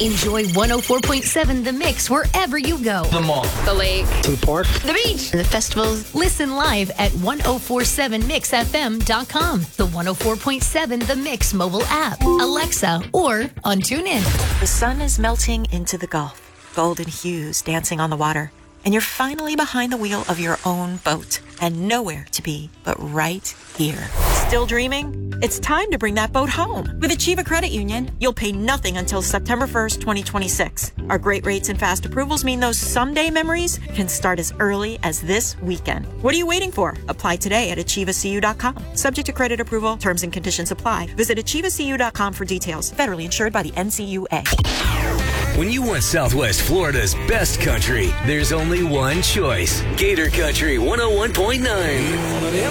Enjoy 104.7 The Mix wherever you go. The mall. The lake. To the park. The beach. The festivals. Listen live at 1047mixfm.com, the 104.7 The Mix mobile app, Alexa, or on TuneIn. The sun is melting into the Gulf, golden hues dancing on the water, and you're finally behind the wheel of your own boat and nowhere to be but right here. Still dreaming? It's time to bring that boat home. With Achieva Credit Union, you'll pay nothing until September 1st, 2026. Our great rates and fast approvals mean those someday memories can start as early as this weekend. What are you waiting for? Apply today at achievacu.com. Subject to credit approval, terms and conditions apply. Visit achievacu.com for details. Federally insured by the NCUA. When you want Southwest Florida's best country, there's only one choice. Gator Country 101.9.